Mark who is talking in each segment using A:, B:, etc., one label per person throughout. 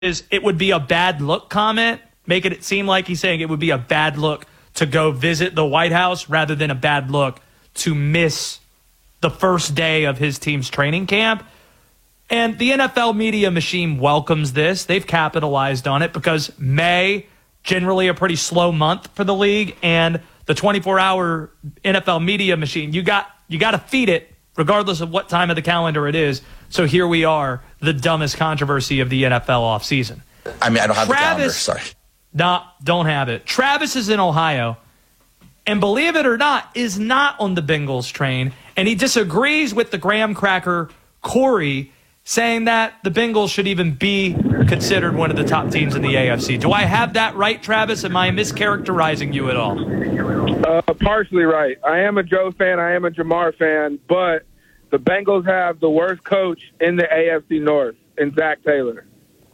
A: is it would be a bad look comment, making it seem like he's saying it would be a bad look to go visit the White House rather than a bad look to miss the first day of his team's training camp. And the NFL media machine welcomes this. They've capitalized on it because May, generally a pretty slow month for the league, and the 24-hour NFL media machine, you got to feed it regardless of what time of the calendar it is. So here we are, the dumbest controversy of the NFL offseason.
B: I mean, I don't have the calendar, sorry.
A: No, don't have it. Travis is in Ohio, and believe it or not, is not on the Bengals train, and he disagrees with the graham cracker Corey, saying that the Bengals should even be considered one of the top teams in the AFC. Do I have that right, Travis? Am I mischaracterizing you at all?
C: Partially right. I am a Joe fan. I am a Jamar fan, but the Bengals have the worst coach in the AFC North in Zach Taylor.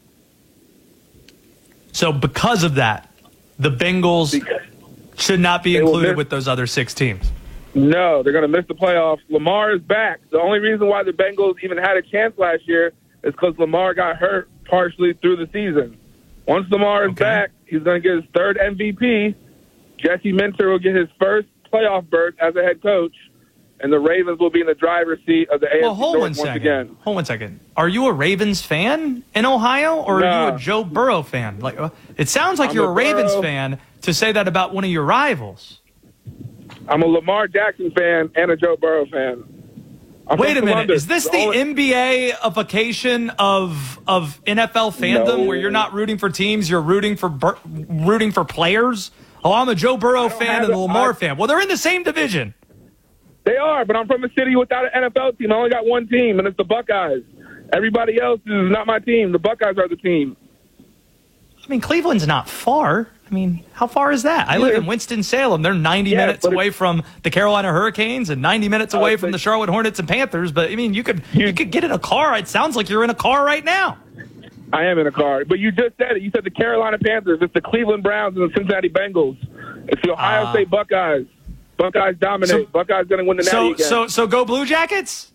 A: So because of that, the Bengals should not be included with those other 6 teams.
C: No, they're going to miss the playoffs. Lamar is back. The only reason why the Bengals even had a chance last year is because Lamar got hurt partially through the season. Once Lamar is back, he's going to get his 3rd MVP. Jesse Minter will get his first playoff berth as a head coach, and the Ravens will be in the driver's seat of the AFC North once again.
A: Hold 1 second. Are you a Ravens fan in Ohio, or are you a Joe Burrow fan? Like, it sounds like you're a Ravens fan to say that about one of your rivals.
C: I'm a Lamar Jackson fan and a Joe Burrow fan.
A: Wait a minute. Is this the NBA-ification of NFL fandom where you're not rooting for teams, you're rooting for players? Oh, I'm a Joe Burrow fan and a Lamar fan. Well, they're in the same division.
C: They are, but I'm from a city without an NFL team. I only got one team, and it's the Buckeyes. Everybody else is not my team. The Buckeyes are the team.
A: I mean, Cleveland's not far. I mean, how far is that? I live in Winston-Salem. They're 90 minutes away from the Carolina Hurricanes and 90 minutes away from the Charlotte Hornets and Panthers. But, I mean, you could get in a car. It sounds like you're in a car right now.
C: I am in a car. But you just said it. You said the Carolina Panthers. It's the Cleveland Browns and the Cincinnati Bengals. It's the Ohio State Buckeyes. Buckeyes dominate. Buckeyes going to win the Natty again.
A: So go Blue Jackets?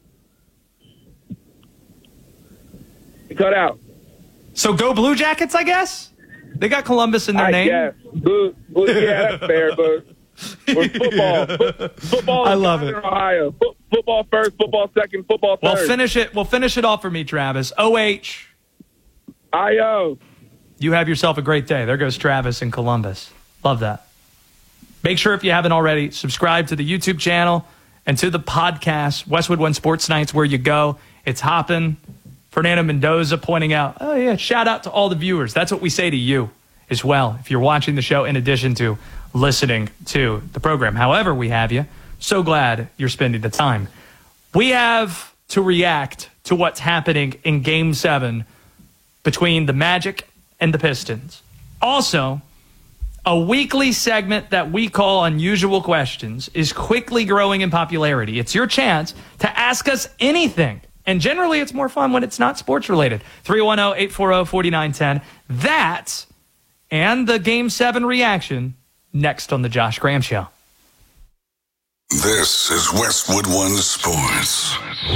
C: You cut out.
A: So go Blue Jackets, I guess? They got Columbus in their name.
C: Yes. Blue, yeah, that's fair, but we're football. Football
A: I love it.
C: In Ohio. Football first, football second, football third.
A: Well, finish it off for me, Travis. OH.
C: IO.
A: You have yourself a great day. There goes Travis in Columbus. Love that. Make sure, if you haven't already, subscribe to the YouTube channel and to the podcast, Westwood One Sports Nights, where you go. It's hopping. Fernando Mendoza pointing out, oh, yeah, shout out to all the viewers. That's what we say to you as well, if you're watching the show in addition to listening to the program. However we have you, so glad you're spending the time. We have to react to what's happening in Game 7 between the Magic and the Pistons. Also, a weekly segment that we call Unusual Questions is quickly growing in popularity. It's your chance to ask us anything. And generally, it's more fun when it's not sports-related. 310-840-4910. That and the Game 7 reaction next on The Josh Graham Show.
D: This is Westwood One Sports.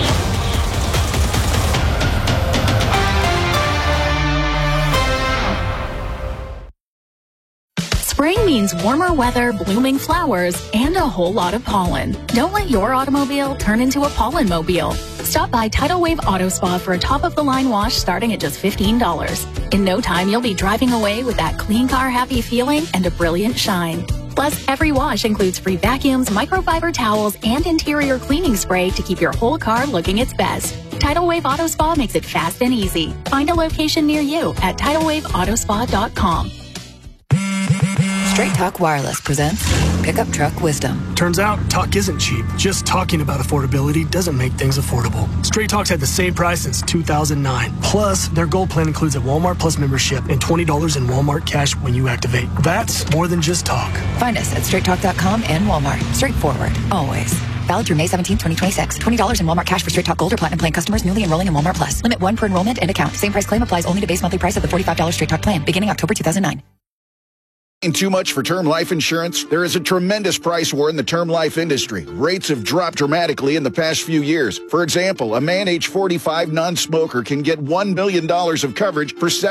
E: Spring means warmer weather, blooming flowers, and a whole lot of pollen. Don't let your automobile turn into a pollen-mobile. Stop by Tidal Wave Auto Spa for a top-of-the-line wash starting at just $15. In no time, you'll be driving away with that clean car happy feeling and a brilliant shine. Plus, every wash includes free vacuums, microfiber towels, and interior cleaning spray to keep your whole car looking its best. Tidal Wave Auto Spa makes it fast and easy. Find a location near you at TidalWaveAutoSpa.com.
F: Straight Talk Wireless presents Pickup Truck Wisdom.
G: Turns out, talk isn't cheap. Just talking about affordability doesn't make things affordable. Straight Talk's had the same price since 2009. Plus, their Gold plan includes a Walmart Plus membership and $20 in Walmart cash when you activate. That's more than just talk.
F: Find us at straighttalk.com and Walmart. Straightforward, always. Valid through May 17, 2026. $20 in Walmart cash for Straight Talk Gold or Platinum plan customers newly enrolling in Walmart Plus. Limit 1 per enrollment and account. Same price claim applies only to base monthly price of the $45 Straight Talk plan beginning October 2009.
H: Too much for term life insurance? There is a tremendous price war in the term life industry. Rates have dropped dramatically in the past few years. For example, a man age 45 non-smoker can get $1 million of coverage for